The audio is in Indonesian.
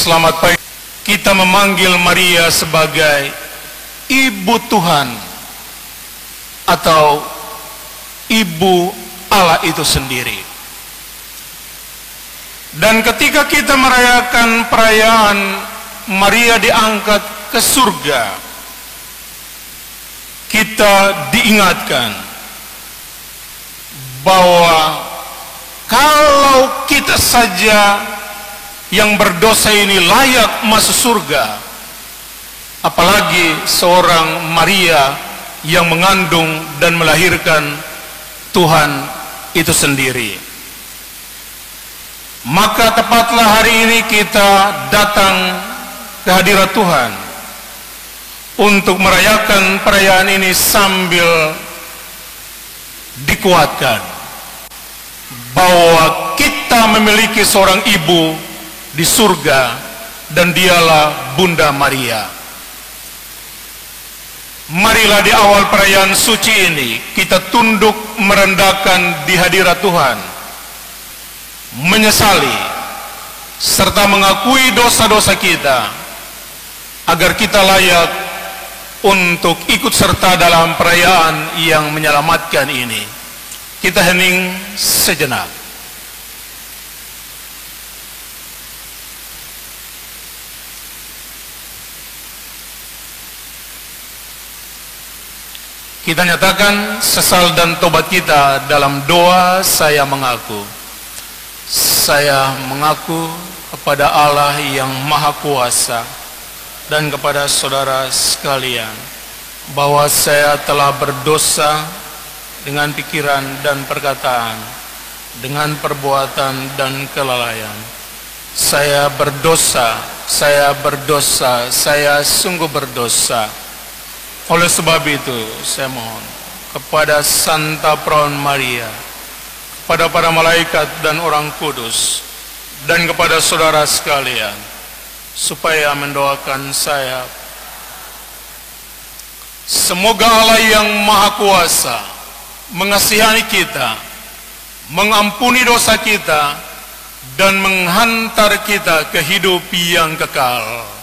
Selamat pagi. Kita memanggil Maria sebagai Ibu Tuhan atau Ibu Allah itu sendiri. Dan ketika kita merayakan perayaan Maria diangkat ke surga, kita diingatkan bahwa kalau kita saja yang berdosa ini layak masuk surga, apalagi seorang Maria yang mengandung dan melahirkan Tuhan itu sendiri. Maka tepatlah hari ini kita datang ke hadirat Tuhan untuk merayakan perayaan ini sambil dikuatkan bahwa kita memiliki seorang ibu di surga, dan dialah Bunda Maria. Marilah di awal perayaan suci ini kita tunduk merendahkan di hadirat Tuhan, menyesali serta mengakui dosa-dosa kita, agar kita layak untuk ikut serta dalam perayaan yang menyelamatkan ini. Kita hening sejenak. Kita nyatakan sesal dan tobat kita dalam doa saya mengaku. Saya mengaku kepada Allah yang Maha Kuasa dan kepada saudara sekalian bahwa saya telah berdosa dengan pikiran dan perkataan, dengan perbuatan dan kelalaian. Saya berdosa, saya sungguh berdosa. Oleh sebab itu, saya mohon kepada Santa Perawan Maria, kepada para malaikat dan orang kudus, dan kepada saudara sekalian, supaya mendoakan saya. Semoga Allah yang Maha Kuasa mengasihani kita, mengampuni dosa kita, dan menghantar kita ke hidup yang kekal.